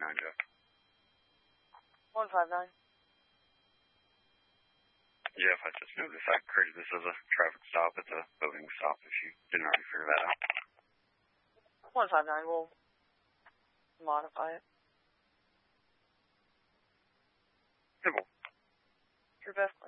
Jeff. 159. Jeff, I just noticed I created this as a traffic stop. It's a voting stop if you didn't already figure that out. 159, we'll modify it. Simple. Your best